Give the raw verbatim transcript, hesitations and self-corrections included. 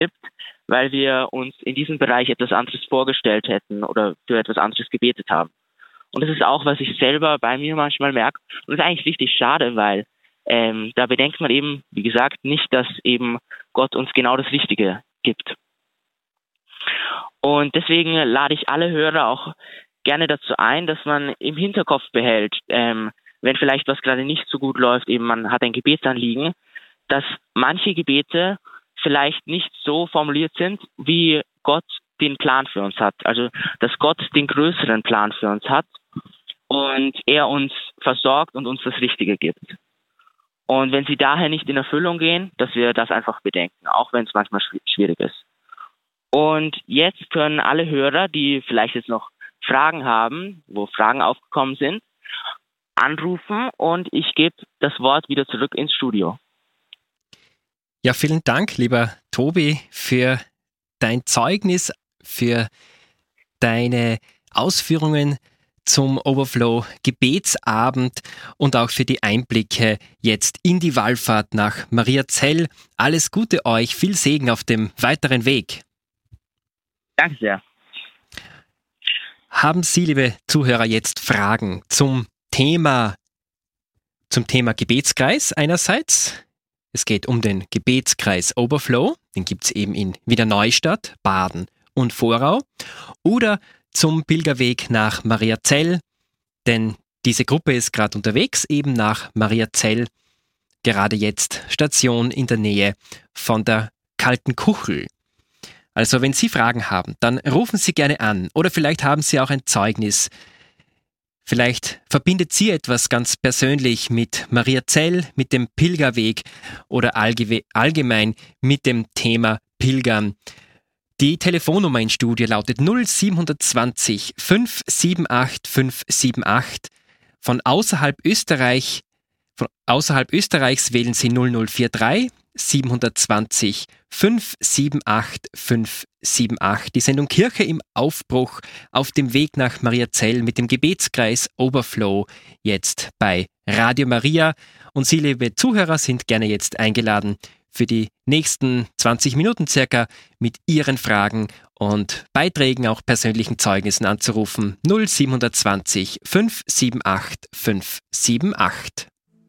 weil wir uns in diesem Bereich etwas anderes vorgestellt hätten oder für etwas anderes gebetet haben. Und das ist auch, was ich selber bei mir manchmal merke. Und das ist eigentlich richtig schade, weil ähm, da bedenkt man eben, wie gesagt, nicht, dass eben Gott uns genau das Richtige gibt. Und deswegen lade ich alle Hörer auch gerne dazu ein, dass man im Hinterkopf behält, ähm, wenn vielleicht was gerade nicht so gut läuft, eben man hat ein Gebetsanliegen, dass manche Gebete vielleicht nicht so formuliert sind, wie Gott den Plan für uns hat. Also, dass Gott den größeren Plan für uns hat und er uns versorgt und uns das Richtige gibt. Und wenn sie daher nicht in Erfüllung gehen, dass wir das einfach bedenken, auch wenn es manchmal schwierig ist. Und jetzt können alle Hörer, die vielleicht jetzt noch Fragen haben, wo Fragen aufgekommen sind, anrufen und ich gebe das Wort wieder zurück ins Studio. Ja, vielen Dank, lieber Tobi, für dein Zeugnis, für deine Ausführungen zum Overflow Gebetsabend und auch für die Einblicke jetzt in die Wallfahrt nach Mariazell. Alles Gute euch, viel Segen auf dem weiteren Weg. Danke sehr. Haben Sie, liebe Zuhörer, jetzt Fragen zum Thema, zum Thema Gebetskreis einerseits? Es geht um den Gebetskreis Overflow, den gibt es eben in Wiener Neustadt, Baden und Vorau. Oder zum Pilgerweg nach Mariazell, denn diese Gruppe ist gerade unterwegs, eben nach Mariazell, gerade jetzt Station in der Nähe von der Kalten Kuchel. Also wenn Sie Fragen haben, dann rufen Sie gerne an oder vielleicht haben Sie auch ein Zeugnis. Vielleicht verbindet Sie etwas ganz persönlich mit Mariazell, mit dem Pilgerweg oder allgewe- allgemein mit dem Thema Pilgern. Die Telefonnummer ins Studio lautet null sieben zwei null fünf sieben acht fünf sieben acht. Von außerhalb Österreich, von außerhalb Österreichs wählen Sie null null vier drei sieben zwei null fünf sieben acht fünf sieben acht. Die Sendung Kirche im Aufbruch auf dem Weg nach Mariazell mit dem Gebetskreis Overflow jetzt bei Radio Maria. Und Sie, liebe Zuhörer, sind gerne jetzt eingeladen, für die nächsten zwanzig Minuten circa mit Ihren Fragen und Beiträgen, auch persönlichen Zeugnissen anzurufen. null sieben zwei null fünf sieben acht fünf sieben acht.